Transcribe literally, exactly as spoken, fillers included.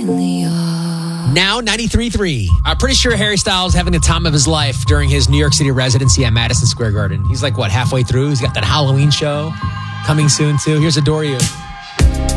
Now ninety-three point three. I'm pretty sure Harry Styles is having the time of his life during his New York City residency at Madison Square Garden. He's like, what, halfway through? He's got that Halloween show coming soon, too. Here's Adore You.